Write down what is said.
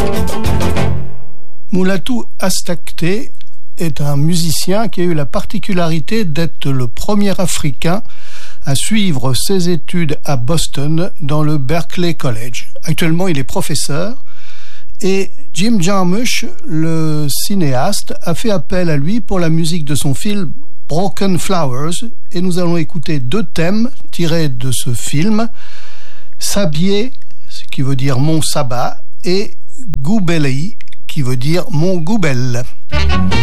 Mulatu Astatke est un musicien qui a eu la particularité d'être le premier Africain à suivre ses études à Boston dans le Berklee College. Actuellement, il est professeur et Jim Jarmusch, le cinéaste, a fait appel à lui pour la musique de son film Broken Flowers et nous allons écouter 2 thèmes tirés de ce film, Sabié, ce qui veut dire mon sabbat, et Goubeli, qui veut dire mon goubel.